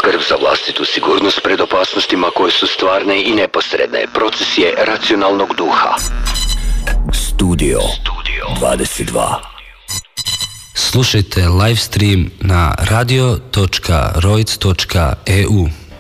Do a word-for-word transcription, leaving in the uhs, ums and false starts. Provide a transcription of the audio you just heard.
Skrb za vlastitu sigurnost pred opasnostima koje su stvarne i neposredne. Proces je racionalnog duha. Studio dvadeset dva. Slušajte live stream na radio točka roic točka e u.